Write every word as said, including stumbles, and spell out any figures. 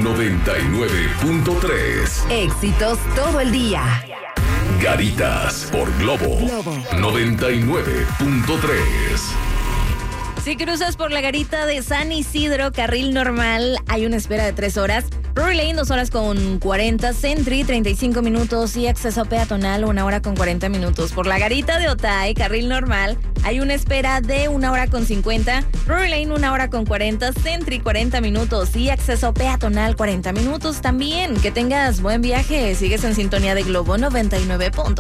noventa y nueve punto tres. Éxitos todo el día. Garitas por Globo, Globo. noventa y nueve punto tres. Si cruzas por la garita de San Isidro, carril normal, hay una espera de tres horas. Drury Lane, dos horas con cuarenta. Sentry, treinta y cinco minutos. Y acceso peatonal, una hora con cuarenta minutos. Por la garita de Otay, carril normal, hay una espera de una hora con cincuenta. Drury Lane, una hora con cuarenta. Sentry, cuarenta minutos. Y acceso peatonal, cuarenta minutos también. Que tengas buen viaje. Sigues en sintonía de Globo noventa y nueve punto tres.